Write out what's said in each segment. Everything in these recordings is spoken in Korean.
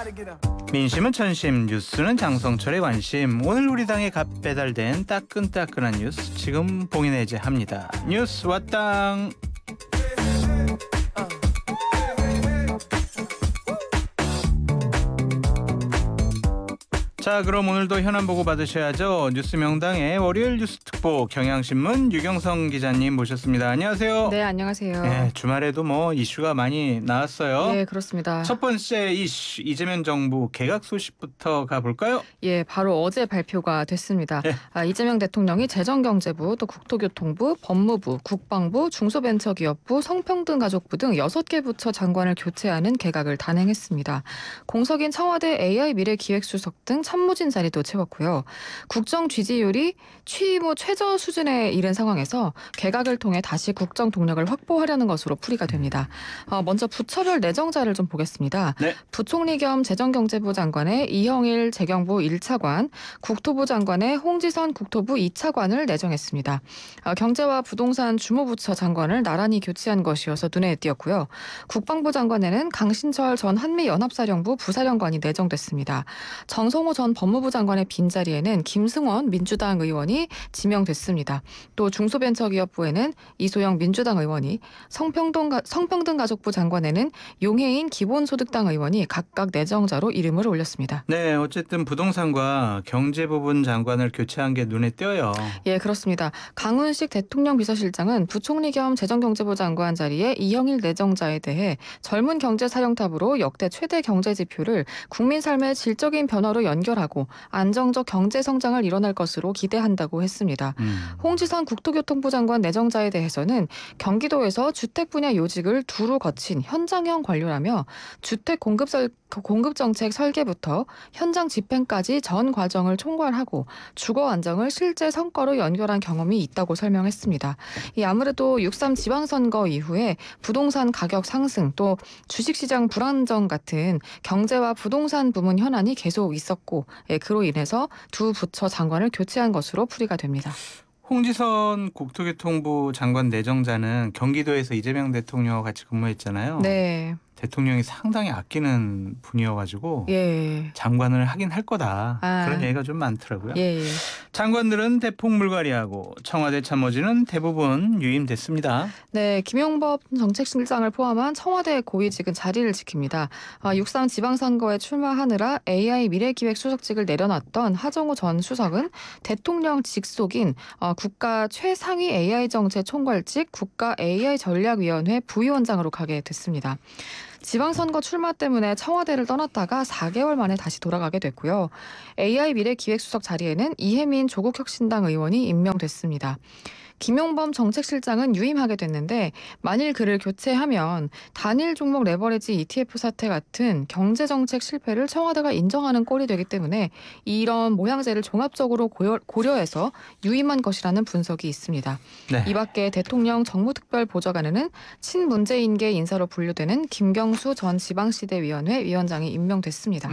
민심은 천심, 뉴스는 장성철의 관심. 오늘 우리 당에 갓 배달된 따끈따끈한 뉴스 지금 봉인해제합니다. 뉴스 왔당. 자, 그럼 오늘도 현안 보고 받으셔야죠. 뉴스 명당의 월요일 뉴스 특보 경향신문 유경성 기자님 모셨습니다. 안녕하세요. 네, 안녕하세요. 네, 주말에도 이슈가 많이 나왔어요. 네, 그렇습니다. 첫 번째 이슈, 이재명 정부 개각 소식부터 가볼까요? 예, 바로 어제 발표가 됐습니다. 네. 이재명 대통령이 재정경제부, 또 국토교통부, 법무부, 국방부, 중소벤처기업부, 성평등가족부 등 6개 부처 장관을 교체하는 개각을 단행했습니다. 공석인 청와대 AI 미래기획수석 등 참모진 자리도 채웠고요. 국정 지지율이 취임 후 최저 수준에 이른 상황에서 개각을 통해 다시 국정 동력을 확보하려는 것으로 풀이가 됩니다. 먼저 부처별 내정자를 좀 보겠습니다. 네. 부총리 겸 재정경제부 장관의 이형일 재경부 1차관, 국토부 장관의 홍지선 국토부 2차관을 내정했습니다. 경제와 부동산 주무부처 장관을 나란히 교체한 것이어서 눈에 띄었고요. 국방부 장관에는 강신철 전 한미연합사령부 부사령관이 내정됐습니다. 정성호 전 법무부 장관의 빈자리에는 김승원 민주당 의원이 지명됐습니다. 또 중소벤처기업부에는 이소영 민주당 의원이, 성평등가족부 장관에는 용해인 기본소득당 의원이 각각 내정자로 이름을 올렸습니다. 네, 어쨌든 부동산과 경제부분 장관을 교체한 게 눈에 띄어요. 예, 그렇습니다. 강훈식 대통령 비서실장은 부총리 겸 재정경제부 장관 자리에 이형일 내정자에 대해 젊은 경제사령탑으로 역대 최대 경제지표를 국민 삶의 질적인 변화로 연결하고 안정적 경제 성장을 이뤄낼 것으로 기대한다고 했습니다. 홍지선 국토교통부 장관 내정자에 대해서는 경기도에서 주택 분야 요직을 두루 거친 현장형 관료라며 주택 공급 정책 설계부터 현장 집행까지 전 과정을 총괄하고 주거 안정을 실제 성과로 연결한 경험이 있다고 설명했습니다. 아무래도 6.3 지방선거 이후에 부동산 가격 상승 또 주식시장 불안정 같은 경제와 부동산 부문 현안이 계속 있었고, 그로 인해서 두 부처 장관을 교체한 것으로 풀이가 됩니다. 홍지선 국토교통부 장관 내정자는 경기도에서 이재명 대통령과 같이 근무했잖아요. 네. 대통령이 상당히 아끼는 분이어가지고 예. 장관을 하긴 할 거다. 아. 그런 얘기가 좀 많더라고요. 예. 장관들은 대폭 물갈이하고 청와대 참모진은 대부분 유임됐습니다. 네, 김용법 정책실장을 포함한 청와대 고위직은 자리를 지킵니다. 6.3 지방선거에 출마하느라 AI 미래기획수석직을 내려놨던 하정우 전 수석은 대통령 직속인 국가 최상위 AI 정책 총괄직 국가 AI 전략위원회 부위원장으로 가게 됐습니다. 지방선거 출마 때문에 청와대를 떠났다가 4개월 만에 다시 돌아가게 됐고요. AI 미래기획수석 자리에는 이혜민 조국혁신당 의원이 임명됐습니다. 김용범 정책실장은 유임하게 됐는데 만일 그를 교체하면 단일 종목 레버리지 ETF 사태 같은 경제정책 실패를 청와대가 인정하는 꼴이 되기 때문에 이런 모양새를 종합적으로 고려해서 유임한 것이라는 분석이 있습니다. 네. 이 밖에 대통령 정무특별보좌관에는 친문재인계 인사로 분류되는 김경수 전 지방시대위원회 위원장이 임명됐습니다.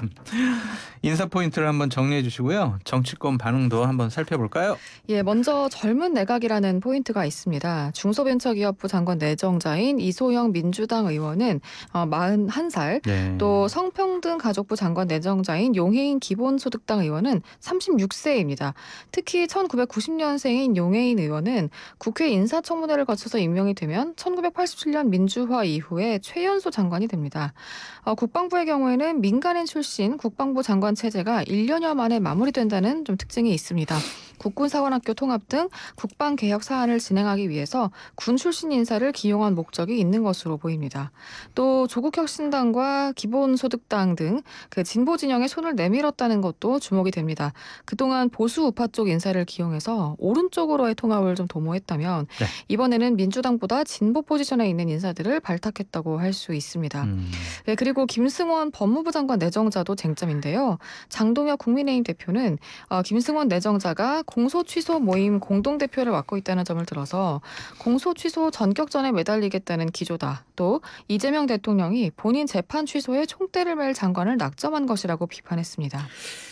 인사 포인트를 한번 정리해 주시고요. 정치권 반응도 한번 살펴볼까요? 예, 먼저 젊은 내각이라는 포인트가 있습니다. 중소벤처기업부 장관 내정자인 이소영 민주당 의원은 41살, 네. 또 성평등가족부 장관 내정자인 용해인 기본소득당 의원은 36세입니다. 특히 1990년생인 용해인 의원은 국회 인사청문회를 거쳐서 임명이 되면 1987년 민주화 이후에 최연소 장관이 됩니다. 국방부의 경우에는 민간인 출신 국방부 장관 체제가 1년여 만에 마무리된다는 좀 특징이 있습니다. 국군사관학교 통합 등 국방개혁 사안을 진행하기 위해서 군 출신 인사를 기용한 목적이 있는 것으로 보입니다. 또 조국혁신당과 기본소득당 등 그 진보 진영에 손을 내밀었다는 것도 주목이 됩니다. 그동안 보수 우파 쪽 인사를 기용해서 오른쪽으로의 통합을 좀 도모했다면 네. 이번에는 민주당보다 진보 포지션에 있는 인사들을 발탁했다고 할 수 있습니다. 네, 그리고 김승원 법무부 장관 내정자도 쟁점인데요. 장동혁 국민의힘 대표는 김승원 내정자가 공소 취소 모임 공동대표를 맡고 있다는 점을 들어서 공소 취소 전격전에 매달리겠다는 기조다. 또 이재명 대통령이 본인 재판 취소에 총대를 맬 장관을 낙점한 것이라고 비판했습니다.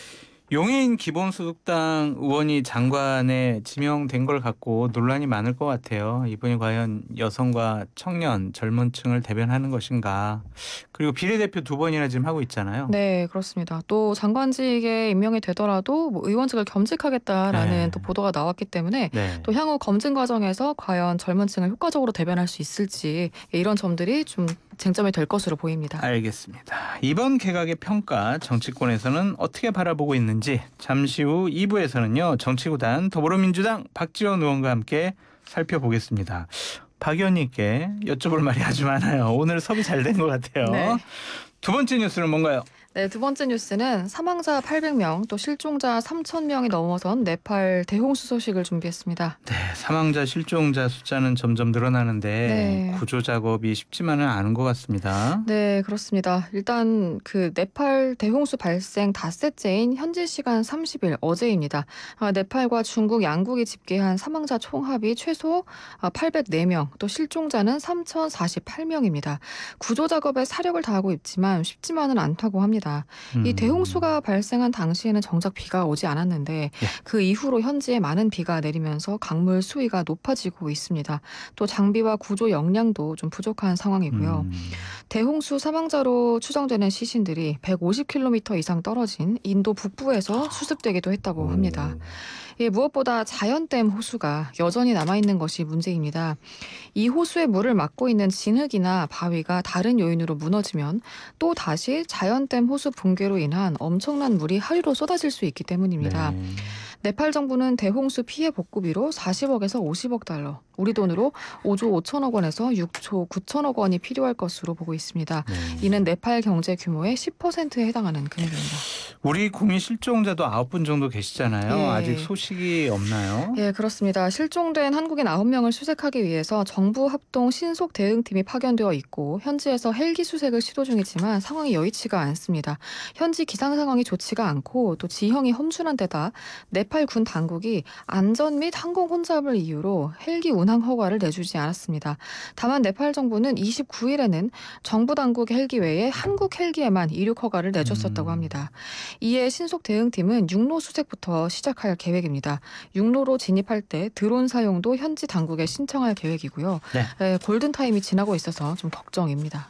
용해인 기본소득당 의원이 장관에 지명된 걸 갖고 논란이 많을 것 같아요. 이분이 과연 여성과 청년, 젊은 층을 대변하는 것인가. 그리고 비례대표 두 번이나 지금 하고 있잖아요. 네, 그렇습니다. 또 장관직에 임명이 되더라도 뭐 의원직을 겸직하겠다라는 네. 또 보도가 나왔기 때문에 네. 또 향후 검증 과정에서 과연 젊은 층을 효과적으로 대변할 수 있을지 이런 점들이 좀 쟁점이 될 것으로 보입니다. 알겠습니다. 이번 개각의 평가 정치권에서는 어떻게 바라보고 있는지 잠시 후 2부에서는요. 정치구단 더불어민주당 박지원 의원과 함께 살펴보겠습니다. 박 의원님께 여쭤볼 말이 아주 많아요. 오늘 섭이 잘 된 것 같아요. 네. 두 번째 뉴스는 뭔가요? 네, 두 번째 뉴스는 사망자 800명, 또 실종자 3,000명이 넘어선 네팔 대홍수 소식을 준비했습니다. 네, 사망자 실종자 숫자는 점점 늘어나는데 네. 구조 작업이 쉽지만은 않은 것 같습니다. 네, 그렇습니다. 일단 그 네팔 대홍수 발생 닷새째인 현지 시간 30일 어제입니다. 네팔과 중국 양국이 집계한 사망자 총합이 최소 804명, 또 실종자는 3,048명입니다. 구조 작업에 사력을 다하고 있지만 쉽지만은 않다고 합니다. 이 대홍수가 발생한 당시에는 정작 비가 오지 않았는데 예. 그 이후로 현지에 많은 비가 내리면서 강물 수위가 높아지고 있습니다. 또 장비와 구조 역량도 좀 부족한 상황이고요. 대홍수 사망자로 추정되는 시신들이 150km 이상 떨어진 인도 북부에서 수습되기도 했다고 합니다. 무엇보다 자연댐 호수가 여전히 남아있는 것이 문제입니다. 이 호수의 물을 막고 있는 진흙이나 바위가 다른 요인으로 무너지면 또 다시 자연댐 호수 붕괴로 인한 엄청난 물이 하류로 쏟아질 수 있기 때문입니다. 네. 네팔 정부는 대홍수 피해 복구비로 40억에서 50억 달러, 우리 돈으로 5조 5천억 원에서 6조 9천억 원이 필요할 것으로 보고 있습니다. 네. 이는 네팔 경제 규모의 10%에 해당하는 금액입니다. 우리 국민 실종자도 9분 정도 계시잖아요. 예. 아직 소식이 없나요? 예, 그렇습니다. 실종된 한국인 9명을 수색하기 위해서 정부 합동 신속 대응팀이 파견되어 있고 현지에서 헬기 수색을 시도 중이지만 상황이 여의치가 않습니다. 현지 기상 상황이 좋지가 않고 또 지형이 험준한 데다 네팔 군 당국이 안전 및 항공 혼잡을 이유로 헬기 운항 허가를 내주지 않았습니다. 다만 네팔 정부는 29일에는 정부 당국 헬기 외에 한국 헬기에만 이륙 허가를 내줬었다고 합니다. 이에 신속 대응팀은 육로 수색부터 시작할 계획입니다. 육로로 진입할 때 드론 사용도 현지 당국에 신청할 계획이고요. 네. 골든타임이 지나고 있어서 좀 걱정입니다.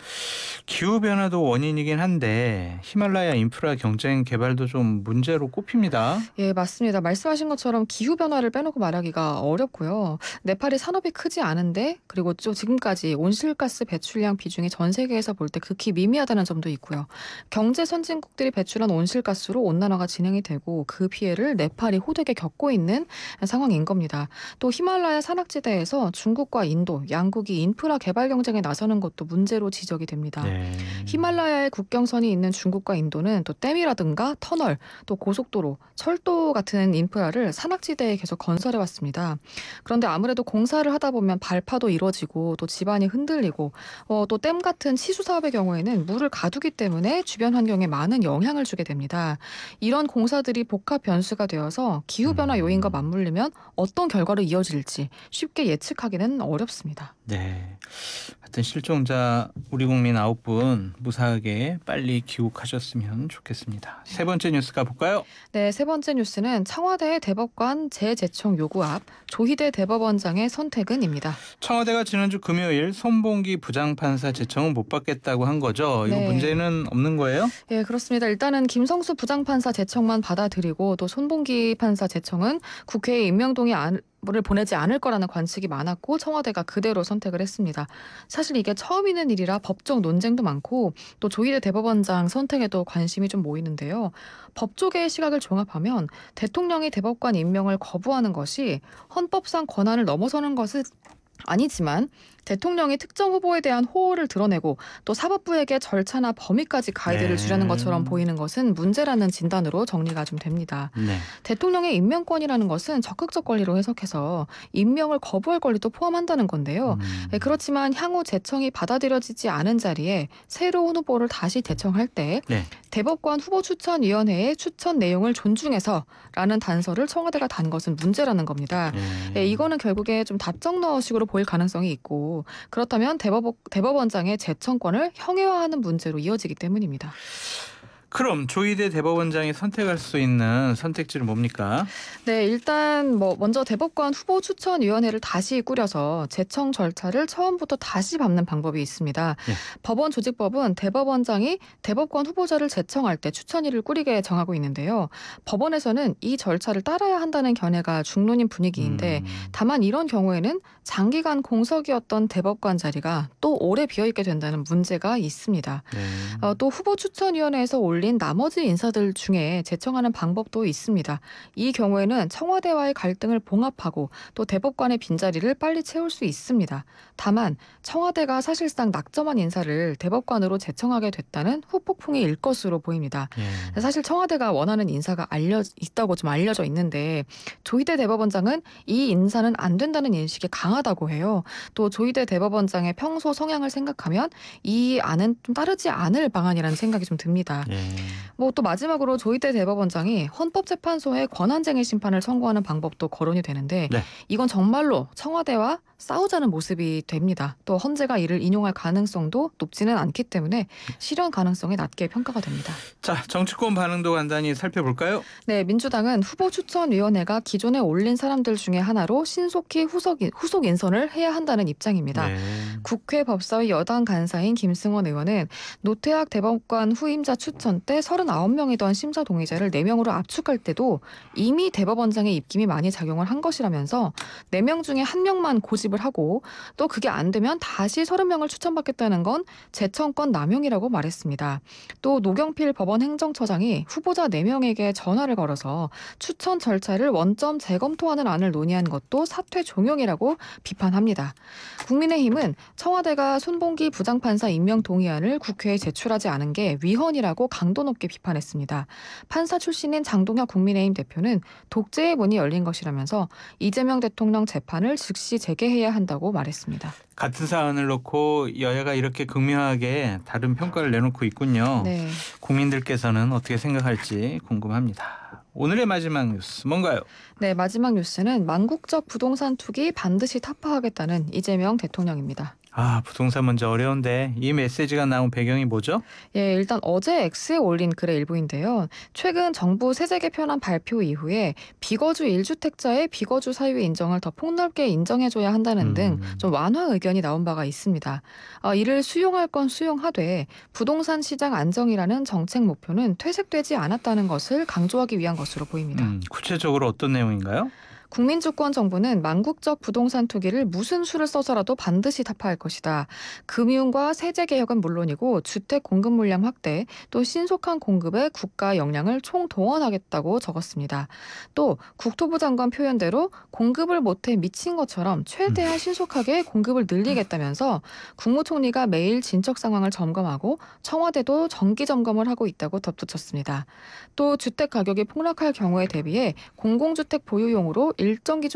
기후변화도 원인이긴 한데 히말라야 인프라 경쟁 개발도 좀 문제로 꼽힙니다. 예, 맞습니다. 말씀하신 것처럼 기후변화를 빼놓고 말하기가 어렵고요. 네팔이 산업이 크지 않은데 그리고 또 지금까지 온실가스 배출량 비중이 전 세계에서 볼 때 극히 미미하다는 점도 있고요. 경제 선진국들이 배출한 온실가스로 온난화가 진행이 되고 그 피해를 네팔이 호되게 겪고 있는 상황인 겁니다. 또 히말라야 산악지대에서 중국과 인도, 양국이 인프라 개발 경쟁에 나서는 것도 문제로 지적이 됩니다. 네. 히말라야의 국경선이 있는 중국과 인도는 또 댐이라든가 터널, 또 고속도로, 철도 같은 인프라를 산악지대에 계속 건설해 왔습니다. 그런데 아무래도 공사를 하다 보면 발파도 이루어지고 또 집안이 흔들리고 또 댐 같은 치수 사업의 경우에는 물을 가두기 때문에 주변 환경에 많은 영향을 주게 됩니다. 이런 공사들이 복합 변수가 되어서 기후변화 요인과 맞물리면 어떤 결과로 이어질지 쉽게 예측하기는 어렵습니다. 네. 하여튼 실종자 우리 국민 9분 무사하게 빨리 귀국하셨으면 좋겠습니다. 세 번째 뉴스 가볼까요? 네, 세 번째 뉴스는 청와대 대법관 재제청 요구 앞 조희대 대법원장의 선택은입니다. 청와대가 지난주 금요일 손봉기 부장판사 제청은 못 받겠다고 한 거죠. 이거 네. 문제는 없는 거예요? 예, 그렇습니다. 일단은 김성수 부장판사 제청만 받아들이고 또 손봉기 판사 제청은 국회에 임명동의안을 보내지 않을 거라는 관측이 많았고 청와대가 그대로 선택을 했습니다. 사실 이게 처음 있는 일이라 법적 논쟁도 많고 또 조희대 대법원장 선택에도 관심이 좀 모이는데요. 법조계의 시각을 종합하면 대통령이 대법관 임명을 거부하는 것이 헌법상 권한을 넘어서는 것은 아니지만 대통령이 특정 후보에 대한 호호를 드러내고 또 사법부에게 절차나 범위까지 가이드를 네. 주려는 것처럼 보이는 것은 문제라는 진단으로 정리가 좀 됩니다. 네. 대통령의 임명권이라는 것은 적극적 권리로 해석해서 임명을 거부할 권리도 포함한다는 건데요. 그렇지만 향후 제청이 받아들여지지 않은 자리에 새로운 후보를 다시 제청할 때 네. 대법관 후보추천위원회의 추천 내용을 존중해서라는 단서를 청와대가 단 것은 문제라는 겁니다. 네, 이거는 결국에 좀 답정너식으로 보일 가능성이 있고 그렇다면 대법원장의 제청권을 형해화하는 문제로 이어지기 때문입니다. 그럼 조희대 대법원장이 선택할 수 있는 선택지는 뭡니까? 네, 일단 먼저 대법관 후보 추천위원회를 다시 꾸려서 제청 절차를 처음부터 다시 밟는 방법이 있습니다. 예. 법원 조직법은 대법원장이 대법관 후보자를 제청할 때 추천위를 꾸리게 정하고 있는데요. 법원에서는 이 절차를 따라야 한다는 견해가 중론인 분위기인데 다만 이런 경우에는 장기간 공석이었던 대법관 자리가 또 오래 비어있게 된다는 문제가 있습니다. 네. 또 후보 추천위원회에서 올린 나머지 인사들 중에 제청하는 방법도 있습니다. 이 경우에는 청와대와의 갈등을 봉합하고 또 대법관의 빈자리를 빨리 채울 수 있습니다. 다만 청와대가 사실상 낙점한 인사를 대법관으로 제청하게 됐다는 후폭풍이 일 것으로 보입니다. 예. 사실 청와대가 원하는 인사가 있다고 좀 알려져 있는데 조희대 대법원장은 이 인사는 안 된다는 인식이 강하다고 해요. 또 조희대 대법원장의 평소 성향을 생각하면 이 안은 좀 따르지 않을 방안이라는 생각이 좀 듭니다. 예. 또 마지막으로 조희대 대법원장이 헌법재판소의 권한쟁의 심판을 청구하는 방법도 거론이 되는데 네. 이건 정말로 청와대와 싸우자는 모습이 됩니다. 또 헌재가 이를 인용할 가능성도 높지는 않기 때문에 실현 가능성이 낮게 평가가 됩니다. 자, 정치권 반응도 간단히 살펴볼까요? 네, 민주당은 후보 추천위원회가 기존에 올린 사람들 중에 하나로 신속히 후속 인선을 해야 한다는 입장입니다. 네. 국회 법사위 여당 간사인 김승원 의원은 노태학 대법관 후임자 추천 때 39명이던 심사 동의자를 4명으로 압축할 때도 이미 대법원장의 입김이 많이 작용을 한 것이라면서 4명 중에 1명만 고집을 하고 또 그게 안 되면 다시 30명을 추천받겠다는 건 재청권 남용이라고 말했습니다. 또 노경필 법원 행정처장이 후보자 4명에게 전화를 걸어서 추천 절차를 원점 재검토하는 안을 논의한 것도 사퇴 종용이라고 비판합니다. 국민의힘은 청와대가 손봉기 부장판사 임명 동의안을 국회에 제출하지 않은 게 위헌이라고 강도 높게 비판했습니다. 판사 출신인 장동혁 국민의힘 대표는 독재의 문이 열린 것이라면서 이재명 대통령 재판을 즉시 재개해야 한다고 말했습니다. 같은 사안을 놓고 여야가 이렇게 극명하게 다른 평가를 내놓고 있군요. 네. 국민들께서는 어떻게 생각할지 궁금합니다. 오늘의 마지막 뉴스 뭔가요? 네, 마지막 뉴스는 망국적 부동산 투기 반드시 타파하겠다는 이재명 대통령입니다. 부동산 문제 어려운데 이 메시지가 나온 배경이 뭐죠? 예, 일단 어제 X에 올린 글의 일부인데요. 최근 정부 세제 개편안 발표 이후에 비거주 1주택자의 비거주 사유 인정을 더 폭넓게 인정해줘야 한다는 등 좀 완화 의견이 나온 바가 있습니다. 이를 수용할 건 수용하되 부동산 시장 안정이라는 정책 목표는 퇴색되지 않았다는 것을 강조하기 위한 것으로 보입니다. 구체적으로 어떤 내용인가요? 국민주권 정부는 망국적 부동산 투기를 무슨 수를 써서라도 반드시 타파할 것이다. 금융과 세제 개혁은 물론이고 주택 공급 물량 확대, 또 신속한 공급에 국가 역량을 총동원하겠다고 적었습니다. 또 국토부 장관 표현대로 공급을 못해 미친 것처럼 최대한 신속하게 공급을 늘리겠다면서 국무총리가 매일 진척 상황을 점검하고 청와대도 정기 점검을 하고 있다고 덧붙였습니다. 또 주택 가격이 폭락할 경우에 대비해 공공주택 보유용으로 일정 기준